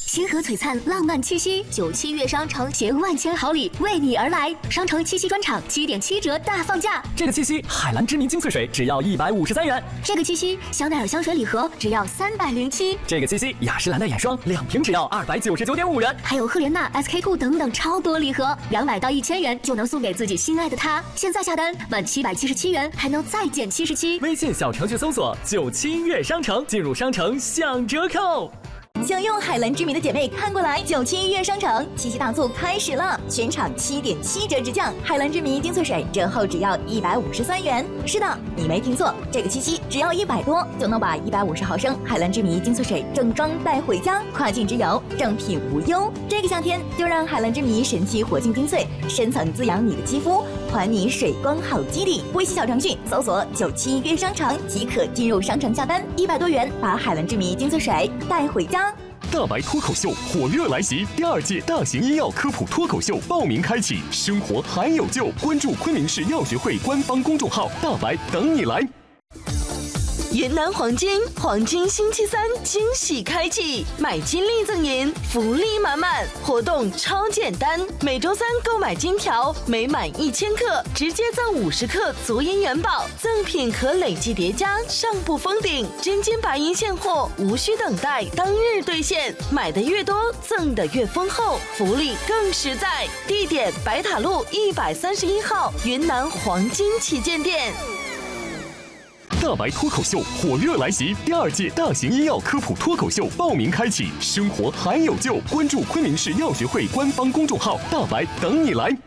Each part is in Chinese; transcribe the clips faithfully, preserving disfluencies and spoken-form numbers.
星河璀璨，浪漫气息，九七月商城携万千好礼为你而来。商城七夕专场七点七折大放价， 这个七夕海蓝之谜精粹水只要一百五十三元， 这个七夕香奈儿香水礼盒只要三百零七， 这个七夕雅诗兰黛眼霜两瓶只要二百九十九点五元， 还有赫莲娜 S K two 等等超多礼盒，两百到一千元就能送给自己心爱的他。现在下单满七百七十七元还能再减七十七。 微信小程序搜索九七月商城，进入商城享折扣。 想用海蓝之谜的姐妹看过来，九七月商城七夕大促开始了，全场七点七折直降，海蓝之谜精粹水折后只要一百五十三元。是的，你没听错，这个七夕只要一百多就能把一百五十毫升海蓝之谜精粹水正装带回家，跨境之游正品无忧。这个夏天就让海蓝之谜神奇活性精粹深层滋养你的肌肤，还你水光好基底。微信小程序搜索九七月商城即可进入商城下单，一百多元把海蓝之谜精粹水带回家。 大白脱口秀火热来袭，第二届大型医药科普脱口秀报名开启，生活还有救！关注昆明市药学会官方公众号，大白等你来。 云南黄金黄金星期三惊喜开启，买金立赠银，福利满满，活动超简单，每周三购买金条，每满一千克直接赠五十克足银元宝，赠品可累计叠加，上不封顶，真金白银现货，无需等待，当日兑现，买的越多赠的越丰厚，福利更实在。地点白塔路一百三十一号云南黄金旗舰店。 大白脱口秀火热来袭，第二届大型医药科普脱口秀报名开启，生活还有救！关注昆明市药学会官方公众号，大白等你来。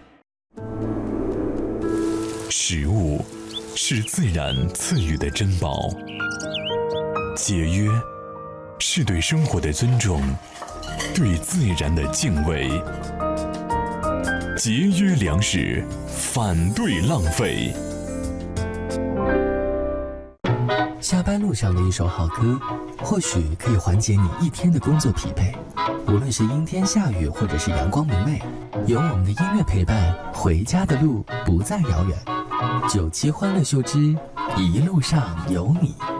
食物是自然赐予的珍宝，节约是对生活的尊重，对自然的敬畏。节约粮食，反对浪费。 下班路上的一首好歌，或许可以缓解你一天的工作疲惫。无论是阴天下雨，或者是阳光明媚，有我们的音乐陪伴，回家的路不再遥远。九七欢乐秀之一路上有你。